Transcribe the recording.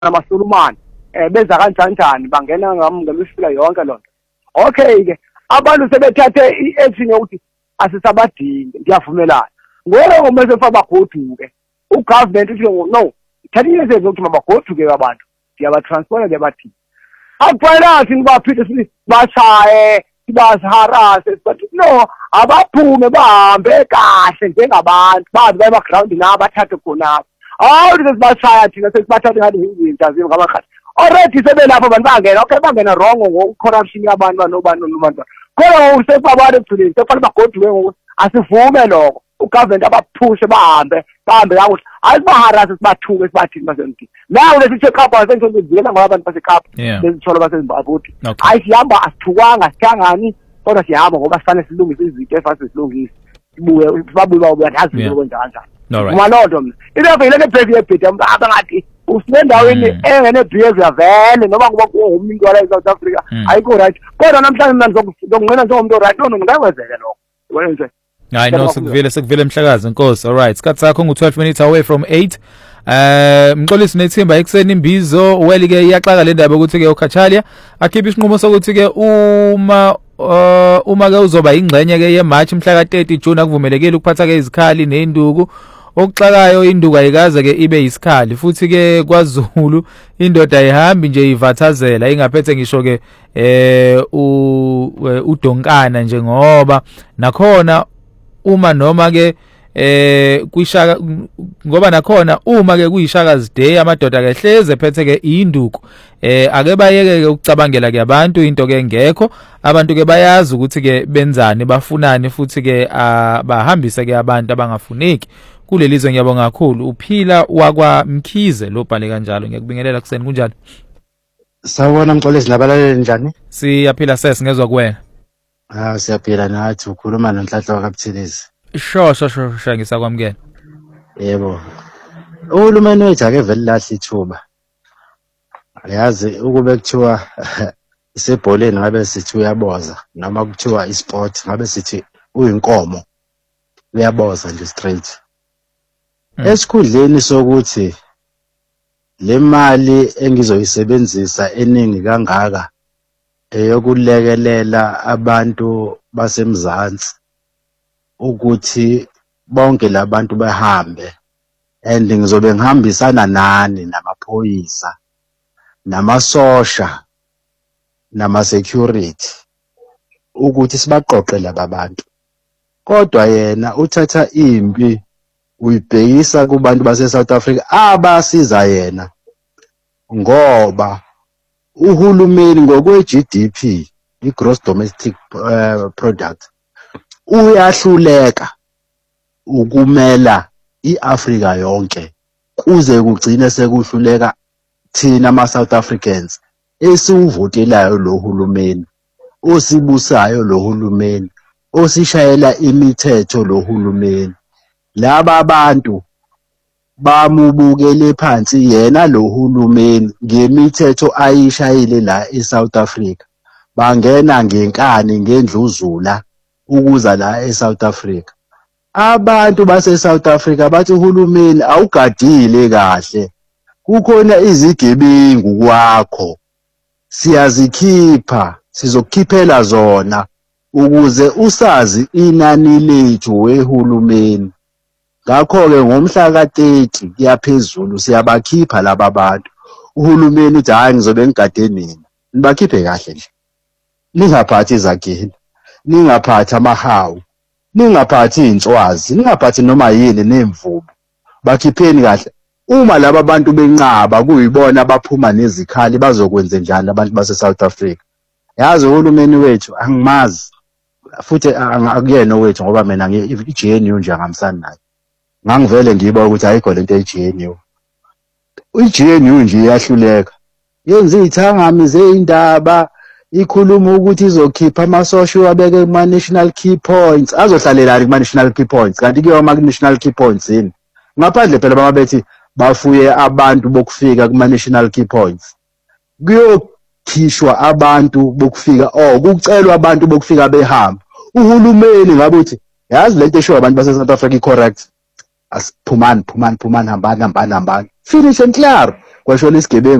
namasulumane benza kanjani bangena ngemifika yonke lonto. Okay ke abantu sebethathe i-action yokuthi asisabadingi ngiyavumelana. Ngoba mase fabagoduke ugovernment uthi no thatha izinto ukuthi mabagoduke abantu siyabatransport ngebathi. Akufanele sinibaphithi sithi bashaye sibasiharase but no abaphume bahambe kahle njengabantu bazi bayibaground nabo bathathe khona. Awuthi sibashaya thina sesibathathe ngathi izinto azimo ngabakhasi. Already sebelapho abantu bangena okay bangena wrong ngocorruption yabantu nobani. Kodwa usebabale ekugcineni sekufanele bagoduke ngokuthi asivume lokho ugovernment abaphushe bahambe kakuhle ayibaharase sibathuke sibathini basemntini nawe lesithi khapha sengizokuvikela ngoba abantu basekhapha bezithola basezimbabwe ayisihamba asithukanga sihlangani kodwa siyahamba ngoba sifanele silungise izinto efase silungise sibuye babuye yazi ukwenza kanjani uma lonto mina ilevele lebhevi yebhedi abangathi usinendaweni engene behavior vele noma kuba umuntu wala eSouth Africa ayikho right kodwa namhlanje mina ngizongena njengomuntu right no ngingayenzeke lokho wenze. Hayi no sekuvele Mhlakazi Nkosi. All right, isikhathi sakho ngu12 minutes away from 8. Mxolisi nethimba ekseni imbizo weli ke iyaxaka le ndaba ukuthi ke uKhachalia akhipha isinqumo sokuthi ke uma ke uzoba ingxenye ke yeMarch mhla ka30 June akuvumelekile ukuphatha ke izikhali nenduku. Okuxakayo induku ayikaze ke ibe isikhali futhi ke kwaZulu indoda ayihambi nje ivathazela ingaphethe ngisho ke uDonkana nje ngoba nakhona uma noma ke kwishaka ngoba nakhona uma ke kuyishakazi day amadoda ke hleze phethe ke induku ake bayeke ke ukucabangela ke abantu into ke ngekho abantu ke bayazi ukuthi ke benzani bafunani futhi ke bahambise ke abantu abangafuneki kulelizwe. Ngiyabonga kakhulu. Uphila wakwa Mkhize lo bhale kanjalo. Ngiyakubingelela kuseni kunjani? Sawubona Mxolisi nabalaleli njani? Siyaphila sesingezwe kuwena. Siyaphila nathi ukhuluma noNhlanhla kaButhelezi. Sho ngisakwamukela. Yebo. Uhulumeni wethu ake vele lahle ithuba. Ayazi ukube kuthiwa isebholeni ngabe sithi uyaboza noma kuthiwa isport ngabe sithi uyinkomo uyaboza nje straight. Esikhundleni sokuthi le mali engizoyisebenzisa eningi kangaka eyokulekelela abantu basemzansi ukuthi bonke labantu bahambe and ngizobe ngihambisana nani namaphoyisa namasosha nama security ukuthi sibaqoqe laba bantu. Kodwa yena uthatha impi uyibhekisa kubantu base South Africa abasiza yena ngoba uhulumeni ngokwe GDP i-gross domestic product uyahluleka ukumela iAfrika yonke kuze kugcine sekuhluleka thina ama South Africans esiuvotelayo lo hulumeni osibusayo lo hulumeni osishayela imithetho lo hulumeni. Laba abantu bamubukele phansi yena lo hulumeni ngemithetho ayishayile la eSouth Africa. Bangena ngenkani ngendluzula ukuza la eSouth Africa. Abantu base South Africa bathi uhulumeni awugadile kahle. Kukhona izigebengu kwakho. Siyazikhipha, sizokukhiphela zona ukuze usazi inani lethu wehulumeni. Ngakho ke ngomhla ka30 kuyaphezulu siyabakhipha laba bantu. Uhulumeni uthi hayi ngizobe ngigade nina. Nibakhiphe kahle nje. Ningaphathi izageni, ningaphathi amahawu, ningaphathi inswazi, ningaphathi noma yini nemvubu. Bakhipheni kahle. Uma laba bantu benqaba kuyibona abaphuma nezikhali bazokwenza njani abantu base South Africa. Yazi uhulumeni wethu angimazi futhi akuyena wethu ngoba mina iGNU nje angamsani naye. Ngangivele ngiyiba ukuthi ayikho lento eGNU. iGNU nje iyahluleka. Yenza izithangami zeindaba ikhuluma ukuthi izokhipha amasosha wabeke kuma national key points. Azohlalela kuma national key points. Kanti kuyo ama national key points yini? Ngaphandle phela babethi bafuye abantu bokufika kuma national key points. Kuyokhishwa abantu bokufika kucelwa abantu bokufika behamba. Uhulumeni ngabe uthi yazi lento esho abantu base South Africa correct. Asiphumani hambani. Finish and clear. kwashona isigebengu